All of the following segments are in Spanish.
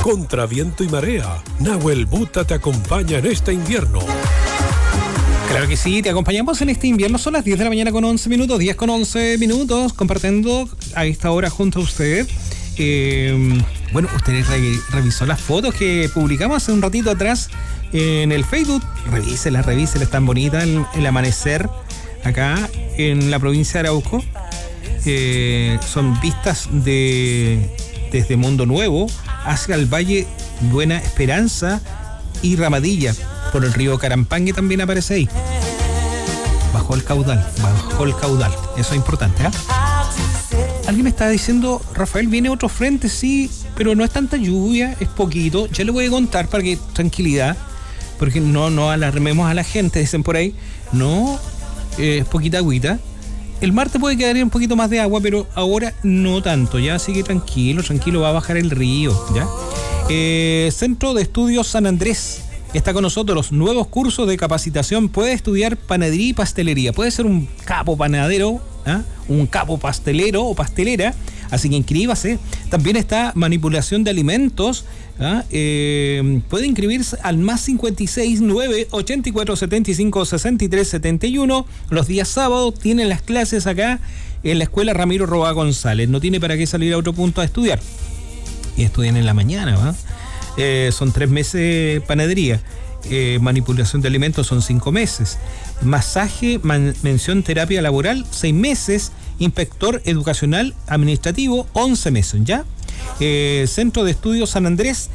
Contra viento y marea, Nahuel Buta te acompaña en este invierno. Claro que sí, te acompañamos en este invierno. Son las 10 de la mañana con 11 minutos, 10 con 11 minutos, compartiendo a esta hora junto a usted. Bueno, usted revisó las fotos que publicamos hace un ratito atrás en el Facebook. Revísela, es tan bonita el amanecer acá en la provincia de Arauco. Son vistas desde Mundo Nuevo hacia el Valle Buena Esperanza y Ramadilla, por el río Carampangue también aparece ahí. Bajó el caudal. Eso es importante, ¿eh? Alguien me está diciendo, Rafael, viene otro frente, sí, pero no es tanta lluvia, es poquito. Ya le voy a contar para que tranquilidad, porque no alarmemos a la gente, dicen por ahí. No, es poquita agüita. El martes puede quedar un poquito más de agua, pero ahora no tanto, ya, así que tranquilo, va a bajar el río, ¿ya? Centro de Estudios San Andrés está con nosotros. Nuevos cursos de capacitación. Puede estudiar panadería y pastelería. Puede ser un capo panadero, ¿eh? Un capo pastelero o pastelera. Así que inscríbase. También está manipulación de alimentos. Puede inscribirse al más 56 9 84 75 63 71. Los días sábados tienen las clases acá en la escuela Ramiro Roa González. No tiene para qué salir a otro punto a estudiar. Y estudian en la mañana, ¿va? Son 3 meses panadería. Manipulación de alimentos son 5 meses. Masaje, mención terapia laboral, 6 meses. Inspector educacional administrativo, 11 meses, ¿ya? Centro de Estudios San Andrés,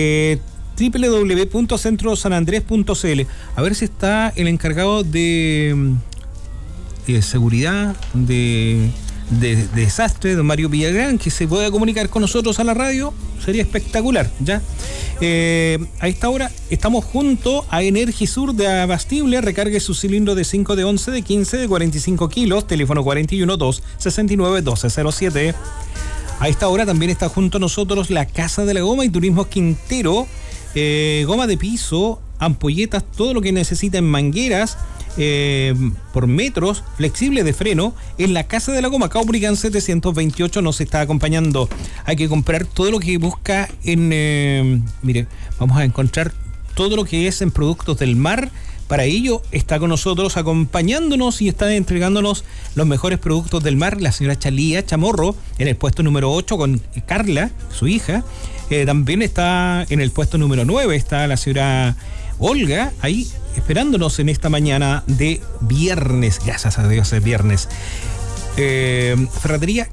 www.centrosanandres.cl. A ver si está el encargado de seguridad, de desastre, don Mario Villagrán, que se pueda comunicar con nosotros a la radio. Sería espectacular, ¿ya? A esta hora estamos junto a Energisur de Abastible. Recargue su cilindro de 5, de 11, de 15, de 45 kilos. Teléfono 412-69-1207. A esta hora también está junto a nosotros la Casa de la Goma y Turismo Quintero. Goma de piso, ampolletas, todo lo que necesita en mangueras, por metros, flexible de freno, en la Casa de la Goma. Caubrigan 728 nos está acompañando. Hay que comprar todo lo que busca en... mire, vamos a encontrar todo lo que es en productos del mar. Para ello está con nosotros acompañándonos y está entregándonos los mejores productos del mar la señora Chalía Chamorro en el puesto número 8 con Carla, su hija. También está en el puesto número 9 está la señora Olga, ahí esperándonos en esta mañana de viernes. Gracias a Dios es viernes. Ferretería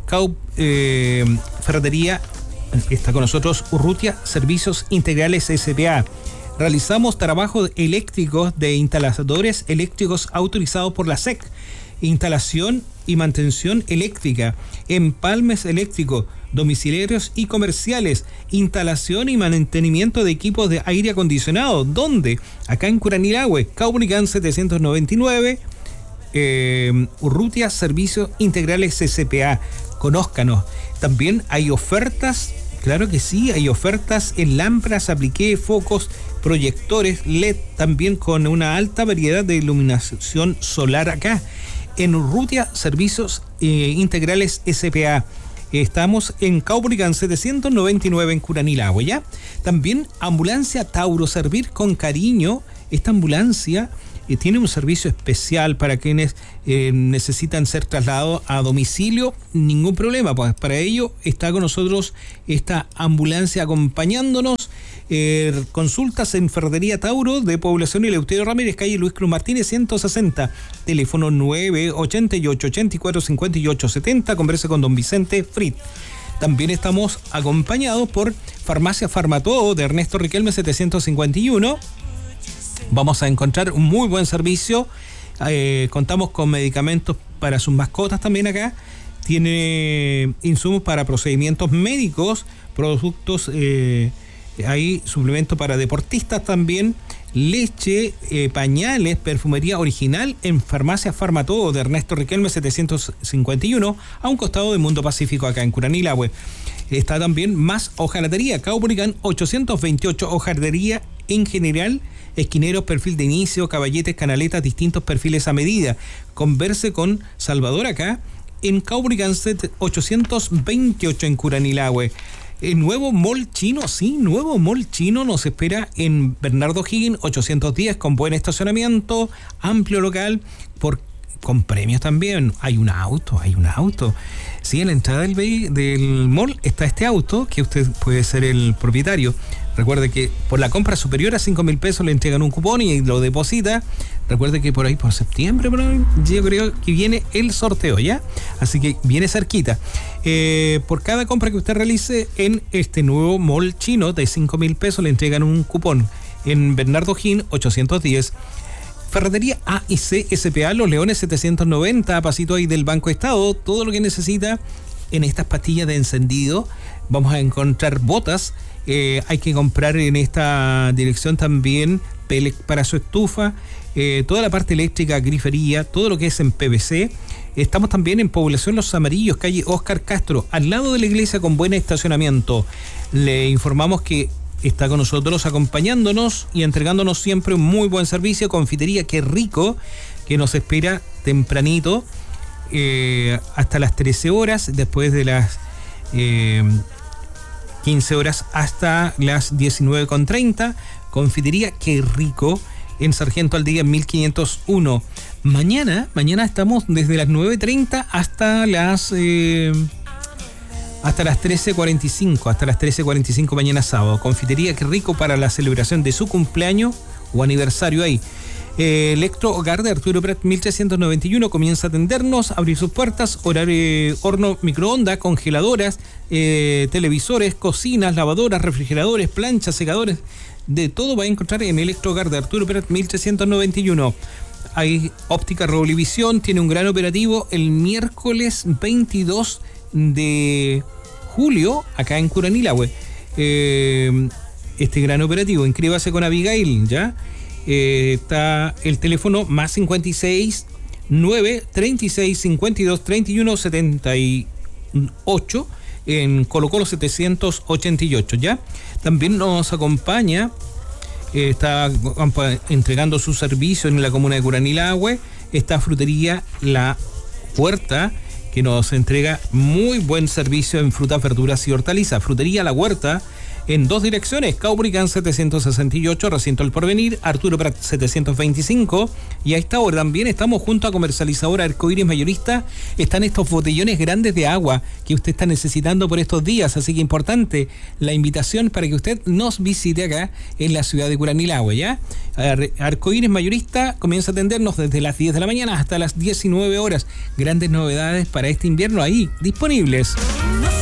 está con nosotros Urrutia Servicios Integrales S.p.A. Realizamos trabajos eléctricos de instaladores eléctricos autorizados por la SEC. Instalación y mantención eléctrica, empalmes eléctricos, domiciliarios y comerciales, instalación y mantenimiento de equipos de aire acondicionado. ¿Dónde? Acá en Curanilahue, Caubricán 799, Urrutia Servicios Integrales S.p.A. Conózcanos. También hay ofertas, claro que sí, hay ofertas en lámparas, apliqué, focos, proyectores LED, también con una alta variedad de iluminación solar acá en Urrutia Servicios Integrales S.p.A. Estamos en Caubricán 799 en Curanilahue, ¿ya? También ambulancia Tauro, servir con cariño. Esta ambulancia tiene un servicio especial para quienes necesitan ser trasladados a domicilio. Ningún problema, pues para ello está con nosotros esta ambulancia acompañándonos. Consultas en Ferretería Tauro de Población Eleuterio Ramírez, calle Luis Cruz Martínez 160, teléfono 988-84-58-70. Converse con don Vicente Frit. También estamos acompañados por Farmacia Farmatodo de Ernesto Riquelme 751. Vamos a encontrar un muy buen servicio. Contamos con medicamentos para sus mascotas también acá. Tiene insumos para procedimientos médicos, productos, hay suplementos para deportistas también, leche, pañales, perfumería original en Farmacia Farmatodo de Ernesto Riquelme 751, a un costado de Mundo Pacífico acá en Curanilahue. Está también más hojalatería, Caubricán 828, hojalatería en general, esquineros, perfil de inicio, caballetes, canaletas, distintos perfiles a medida. Converse con Salvador acá en Caubricán 828 en Curanilahue. Nuevo Mall Chino, sí, nuevo Mall Chino nos espera en Bernardo O'Higgins 810 con buen estacionamiento, amplio local, con premios también. Hay un auto. Sí, en la entrada del mall está este auto que usted puede ser el propietario. Recuerde que por la compra superior a 5.000 pesos le entregan un cupón y lo deposita. Recuerde que por ahí, por septiembre, yo creo que viene el sorteo, ¿ya? Así que viene cerquita. Por cada compra que usted realice en este nuevo Mall Chino de 5.000 pesos le entregan un cupón. En Bernardo O'Higgins 810. Ferretería A y C SPA Los Leones 790, a pasito ahí del Banco Estado. Todo lo que necesita en estas pastillas de encendido. Vamos a encontrar botas. Hay que comprar en esta dirección también pellets para su estufa. Toda la parte eléctrica, grifería, todo lo que es en PVC. Estamos también en Población Los Amarillos, calle Óscar Castro, al lado de la iglesia con buen estacionamiento. Le informamos que está con nosotros acompañándonos y entregándonos siempre un muy buen servicio. Confitería Qué Rico, que nos espera tempranito hasta las 13 horas, después de las 15 horas hasta las 19:30. Confitería Qué Rico en Sargento Aldea 1501. Mañana estamos desde las 9:30 hasta las 13:45, hasta las 13:45 mañana sábado. Confitería Qué Rico para la celebración de su cumpleaños o aniversario ahí. Electro Hogar de Arturo Prat 1391 comienza a atendernos, abrir sus puertas, horno microondas, congeladoras, televisores, cocinas, lavadoras, refrigeradores, planchas, secadores, de todo va a encontrar en Electro Hogar de Arturo Prat 1391. Hay óptica Roblivisión, tiene un gran operativo el miércoles 22 de julio acá en Curanilahue. Este gran operativo, inscríbase con Abigail, ¿ya? Está el teléfono más 56 9 36 52 31 78 en Colo Colo 788, ¿ya? También nos acompaña, está entregando su servicio en la comuna de Curanilahue, esta frutería La Huerta, que nos entrega muy buen servicio en frutas, verduras y hortalizas. Frutería La Huerta en dos direcciones, Caubricán 768, Recinto El Porvenir, Arturo Prat 725, y a esta hora también estamos junto a comercializadora Arcoíris Mayorista. Están estos botellones grandes de agua que usted está necesitando por estos días, así que importante la invitación para que usted nos visite acá en la ciudad de Curanilahue, ¿ya? Arcoíris Mayorista comienza a atendernos desde las 10 de la mañana hasta las 19 horas. Grandes novedades para este invierno ahí disponibles.